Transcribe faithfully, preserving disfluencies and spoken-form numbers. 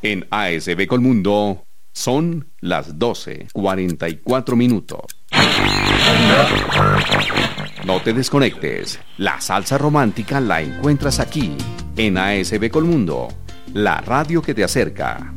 En A S B Colmundo son las doce cuarenta y cuatro minutos. No te desconectes. La salsa romántica la encuentras aquí, en A S B Colmundo, la radio que te acerca.